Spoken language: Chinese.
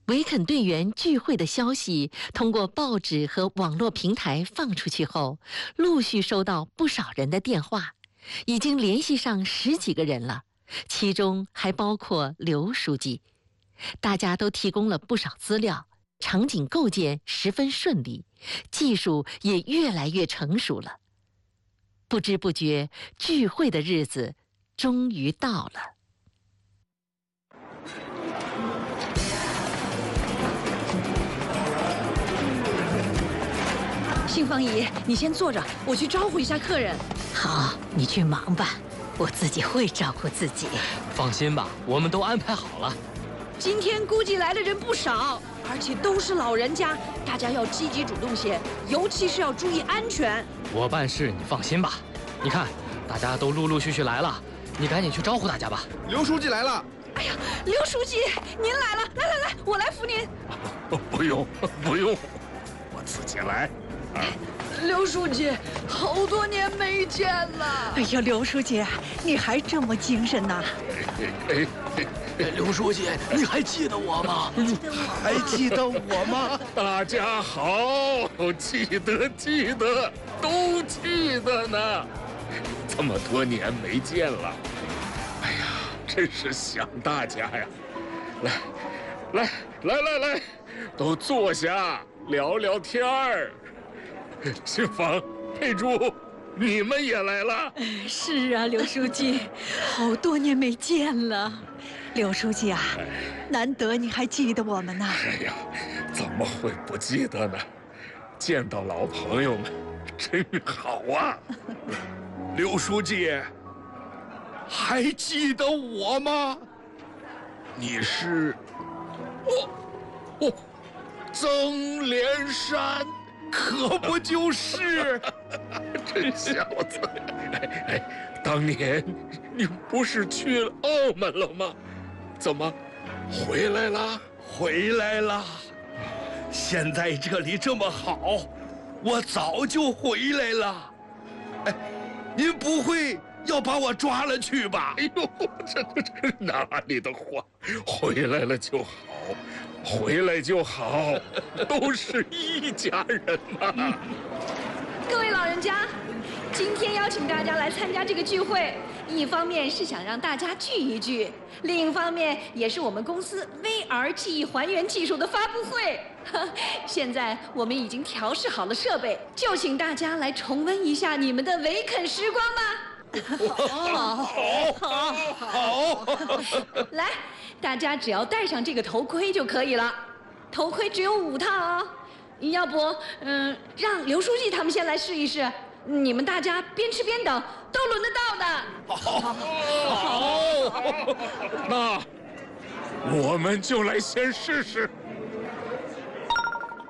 维肯队员聚会的消息通过报纸和网络平台放出去后，陆续收到不少人的电话，已经联系上10几个人了，其中还包括刘书记。大家都提供了不少资料，场景构建十分顺利，技术也越来越成熟了。不知不觉，聚会的日子终于到了。 杏芳姨，你先坐着，我去招呼一下客人。 好，你去忙吧，我自己会照顾自己。 放心吧，我们都安排好了。 今天估计来的人不少，而且都是老人家，大家要积极主动些，尤其是要注意安全。 我办事，你放心吧。你看，大家都陆陆续续来了，你赶紧去招呼大家吧。 刘书记来了。 哎呀，刘书记，您来了，来，我来扶您。 不用，我自己来。 刘书记，好多年没见了。 哎呀，刘书记，你还这么精神呐！ 刘书记，你还记得我吗？ 还记得我吗？ 大家好，记得，都记得呢。这么多年没见了，哎呀，真是想大家呀！来，都坐下聊聊天儿。杏芳、佩珠，你们也来了。 是啊，刘书记，好多年没见了。刘书记啊，难得你还记得我们呢。 哎呀，怎么会不记得呢？见到老朋友们，真好啊！ 刘书记，还记得我吗？你是，曾连山。可不就是？ 这小子，当年你不是去澳门了吗？怎么回来了？ 回来了。现在这里这么好，我早就回来了。哎，您不会要把我抓了去吧？ 哎呦，这哪里的话，回来了就好。回来就好，都是一家人嘛。 各位老人家，今天邀请大家来参加这个聚会，一方面是想让大家聚一聚，另一方面也是我们公司 VR 记忆还原技术的发布会。现在我们已经调试好了设备，就请大家来重温一下你们的维肯时光吧。 好， 来，大家只要戴上这个头盔就可以了。头盔只有5套哦。要不，让刘书记他们先来试一试，你们大家边吃边等，都轮得到的。 好，那我们就来先试试。